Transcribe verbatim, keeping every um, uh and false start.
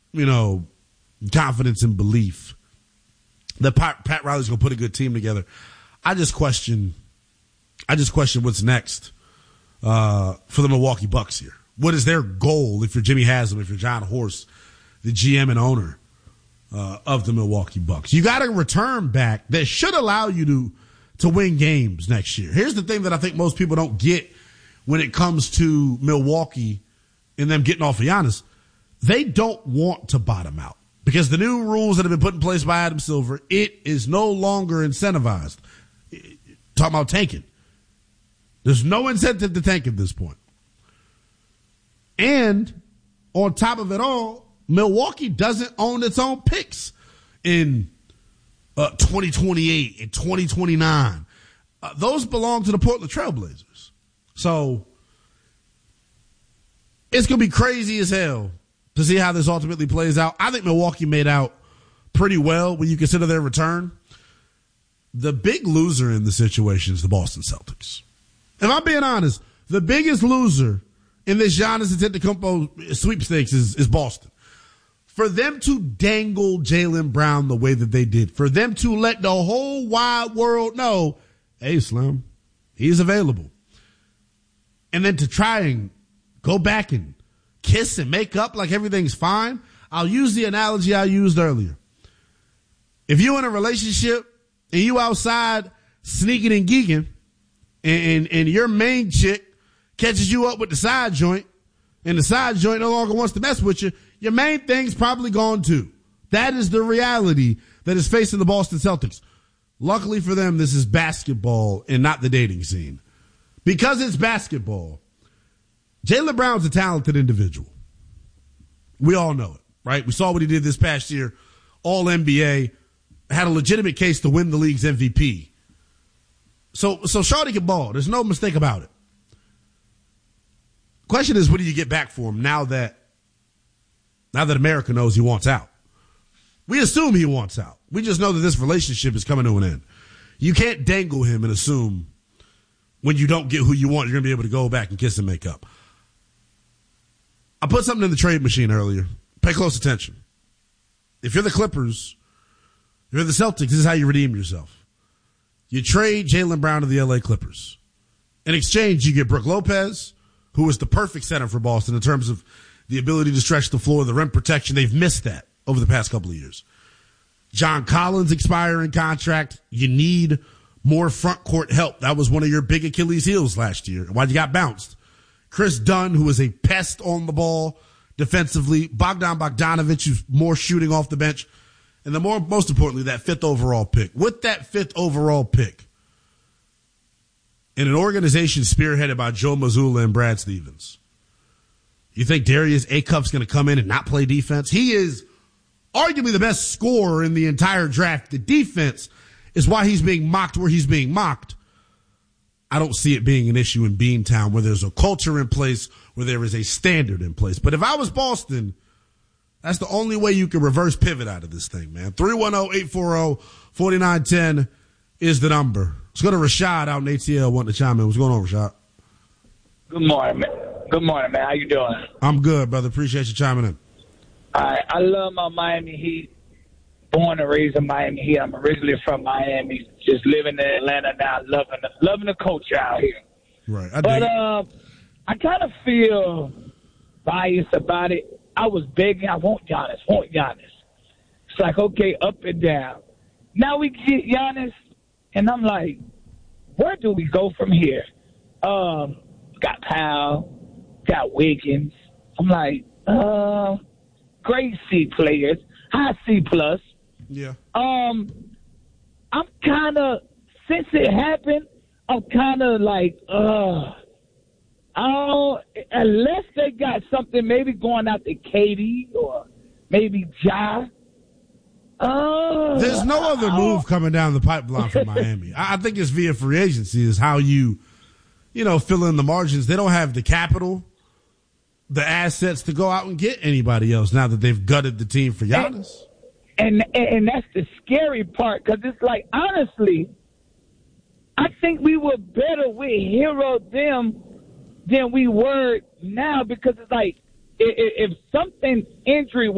you know, confidence and belief that Pat, Pat Riley's going to put a good team together. I just question, I just question what's next uh, for the Milwaukee Bucks here. What is their goal if you're Jimmy Haslam, if you're John Horst, the G M and owner uh, of the Milwaukee Bucks? You got a return back that should allow you to to win games next year. Here's the thing that I think most people don't get when it comes to Milwaukee and them getting off of Giannis. They don't want to bottom out because the new rules that have been put in place by Adam Silver, it is no longer incentivized. Talking about tanking. There's no incentive to tank at this point. And on top of it all, Milwaukee doesn't own its own picks in uh, twenty twenty-eight and twenty twenty-nine. Uh, those belong to the Portland Trailblazers. So it's going to be crazy as hell to see how this ultimately plays out. I think Milwaukee made out pretty well when you consider their return. The big loser in the situation is the Boston Celtics. If I'm being honest, the biggest loser in this Giannis Antetokounmpo sweepstakes is, is Boston. For them to dangle Jaylen Brown the way that they did, for them to let the whole wide world know, hey, Slim, he's available. And then to try and go back and kiss and make up like everything's fine. I'll use the analogy I used earlier. If you're in a relationship and you outside sneaking and geeking and, and, and your main chick catches you up with the side joint and the side joint no longer wants to mess with you, your main thing's probably gone too. That is the reality that is facing the Boston Celtics. Luckily for them, this is basketball and not the dating scene. Because it's basketball, Jaylen Brown's a talented individual. We all know it, right? We saw what he did this past year. All N B A, had a legitimate case to win the league's M V P. So, so Shawty can ball. There's no mistake about it. Question is, what do you get back for him now that Now that America knows he wants out? We assume he wants out. We just know that this relationship is coming to an end. You can't dangle him and assume when you don't get who you want, you're going to be able to go back and kiss and make up. I put something in the trade machine earlier. Pay close attention. If you're the Clippers, if you're the Celtics, this is how you redeem yourself. You trade Jaylen Brown to the L A Clippers. In exchange, you get Brook Lopez, who is the perfect center for Boston in terms of the ability to stretch the floor, the rim protection. They've missed that over the past couple of years. John Collins expiring contract. You need more front court help. That was one of your big Achilles heels last year. Why you got bounced? Chris Dunn, who is a pest on the ball defensively. Bogdan Bogdanovic, who's more shooting off the bench. And the more, most importantly, that fifth overall pick. With that fifth overall pick, in an organization spearheaded by Joe Mazzulla and Brad Stevens, you think Darius Acup's going to come in and not play defense? He is arguably the best scorer in the entire draft. The defense is why he's being mocked where he's being mocked. I don't see it being an issue in Beantown where there's a culture in place, where there is a standard in place. But if I was Boston, that's the only way you can reverse pivot out of this thing, man. three one zero, eight four zero, four nine one zero is the number. Let's go to Rashad out in A T L wanting to chime in. What's going on, Rashad? Good morning, man. Good morning, man. How you doing? I'm good, brother. Appreciate you chiming in. All right. I love my Miami Heat. Born and raised in Miami Heat. I'm originally from Miami. Just living in Atlanta now, loving the, loving the culture out here. Right. I but uh, I kind of feel biased about it. I was begging, I want Giannis, want Giannis. It's like, okay, up and down. Now we get Giannis, and I'm like, where do we go from here? Um, got Powell, got Wiggins. I'm like, uh, great C players, high C plus. Yeah. Um, I'm kind of, since it happened, I'm kind of like, uh, I don't, unless they got something maybe going out to Katie or maybe Ja. Uh, There's no other move coming down the pipeline for Miami. I think it's via free agency is how you, you know, fill in the margins. They don't have the capital, the assets to go out and get anybody else now that they've gutted the team for Giannis. And, and, and that's the scary part, because it's like, honestly, I think we were better with Hero them than we were now, because it's like if, if something injury